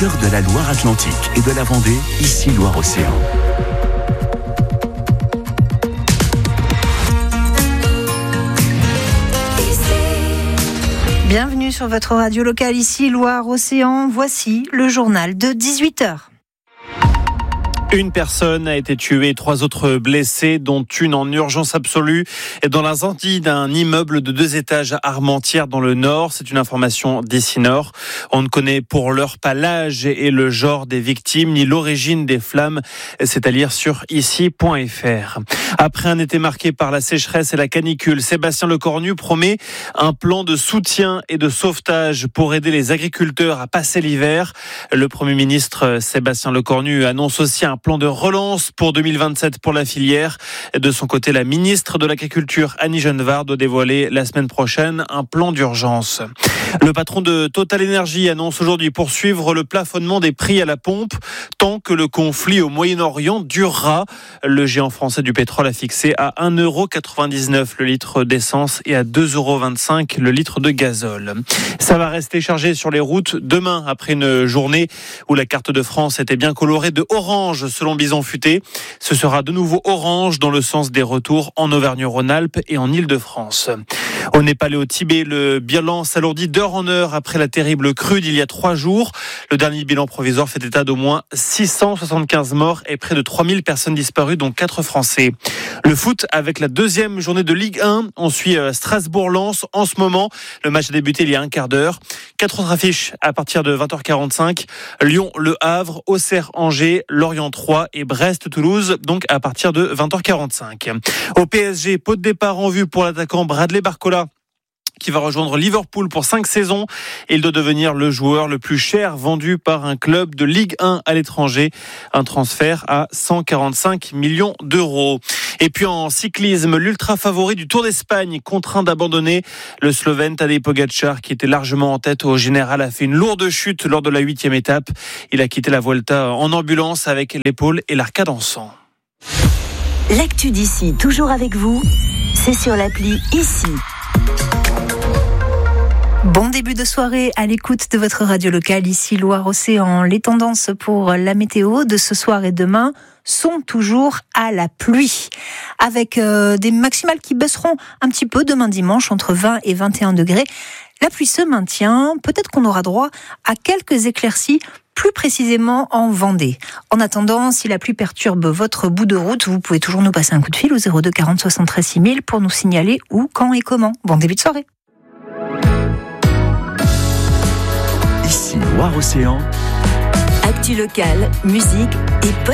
cœur de la Loire-Atlantique et de la Vendée, ici Loire-Océan. Bienvenue sur votre radio locale, ici Loire-Océan. Voici le journal de 18h. Une personne a été tuée, 3 autres blessés, dont une en urgence absolue dans l'incendie d'un immeuble de 2 étages à Armentières dans le Nord. C'est une information d'ici Nord. On ne connaît pour l'heure pas l'âge et le genre des victimes, ni l'origine des flammes. C'est à lire sur ici.fr. Après un été marqué par la sécheresse et la canicule, Sébastien Lecornu promet un plan de soutien et de sauvetage pour aider les agriculteurs à passer l'hiver. Le Premier ministre Sébastien Lecornu annonce aussi un plan de relance pour 2027 pour la filière. De son côté, la ministre de l'Agriculture, Annie Genevard, doit dévoiler la semaine prochaine un plan d'urgence. Le patron de Total Energy annonce aujourd'hui poursuivre le plafonnement des prix à la pompe tant que le conflit au Moyen-Orient durera. Le géant français du pétrole a fixé à 1,99€ le litre d'essence et à 2,25€ le litre de gazole. Ça va rester chargé sur les routes demain après une journée où la carte de France était bien colorée de orange selon Bison Futé. Ce sera de nouveau orange dans le sens des retours en Auvergne-Rhône-Alpes et en Île-de-France. Au Népal et au Tibet, le bilan s'alourdit d'heure en heure après la terrible crue d'il y a 3 jours. Le dernier bilan provisoire fait état d'au moins 675 morts et près de 3000 personnes disparues, dont 4 Français. Le foot avec la 2e journée de Ligue 1. On suit Strasbourg-Lens en ce moment. Le match a débuté il y a un quart d'heure. 4 autres affiches à partir de 20h45. Lyon-Le Havre, Auxerre-Angers, Lorient-3 et Brest-Toulouse, donc à partir de 20h45. Au PSG, pot de départ en vue pour l'attaquant Bradley Barcola, qui va rejoindre Liverpool pour 5 saisons. Il doit devenir le joueur le plus cher vendu par un club de Ligue 1 à l'étranger. Un transfert à 145 millions d'euros. Et puis en cyclisme, l'ultra favori du Tour d'Espagne contraint d'abandonner. Le Slovène Tadej Pogačar, qui était largement en tête au général, a fait une lourde chute lors de la 8e étape. Il a quitté la Vuelta en ambulance avec l'épaule et l'arcade en sang. L'actu d'ici, toujours avec vous, c'est sur l'appli Ici. Bon début de soirée à l'écoute de votre radio locale, ici Loire-Océan. Les tendances pour la météo de ce soir et demain sont toujours à la pluie, avec des maximales qui baisseront un petit peu demain dimanche entre 20 et 21 degrés. La pluie se maintient, peut-être qu'on aura droit à quelques éclaircies, plus précisément en Vendée. En attendant, si la pluie perturbe votre bout de route, vous pouvez toujours nous passer un coup de fil au 02 40 73 6000 pour nous signaler où, quand et comment. Bon début de soirée. Ici Loire-Océan. Actu locale, musique et